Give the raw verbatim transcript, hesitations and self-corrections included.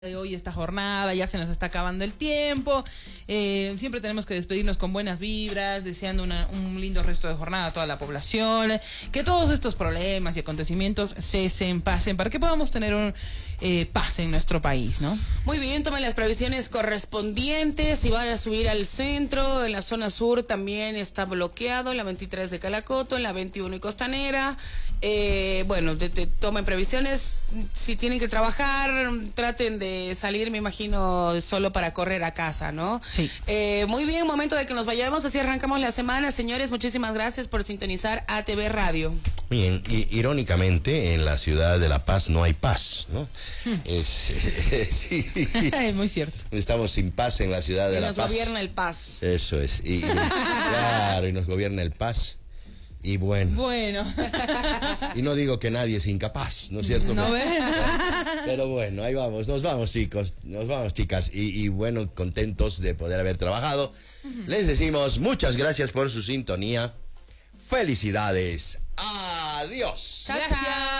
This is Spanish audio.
de hoy esta jornada, ya se nos está acabando el tiempo, eh, siempre tenemos que despedirnos con buenas vibras, deseando una, un lindo resto de jornada a toda la población, que todos estos problemas y acontecimientos cesen, pasen, para que podamos tener un eh, paz en nuestro país, ¿no? Muy bien, tomen las previsiones correspondientes, si van a subir al centro, en la zona sur también está bloqueado, en la veintitrés de Calacoto, en la veintiuno y Costanera, eh, bueno, de, de, tomen previsiones, si tienen que trabajar, traten de salir, me imagino, solo para correr a casa, ¿no? Sí. Eh, muy bien, momento de que nos vayamos, así arrancamos la semana. Señores, muchísimas gracias por sintonizar A T V Radio. Bien, y, irónicamente, en la ciudad de La Paz no hay paz, ¿no? Hmm. Es, eh, sí. Es muy cierto. Estamos sin paz en la ciudad de y La nos Paz. Nos gobierna el paz. Eso es. Y, y, claro, y nos gobierna el paz. Y bueno. Bueno. Y no digo que nadie es incapaz, ¿no es cierto? ¿No ves? Pero bueno, ahí vamos, nos vamos, chicos, nos vamos, chicas. Y, y bueno, contentos de poder haber trabajado. Uh-huh. Les decimos muchas gracias por su sintonía. Felicidades. Adiós. Chao, chao.